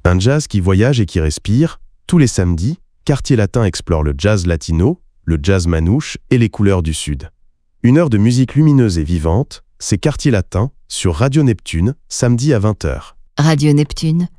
Un jazz qui voyage et qui respire. Tous les samedis, Quartier Latin explore le jazz latino, le jazz manouche et les couleurs du Sud. Une heure de musique lumineuse et vivante, c'est Quartier Latin sur Radio Neptune, samedi à 20h. Radio Neptune,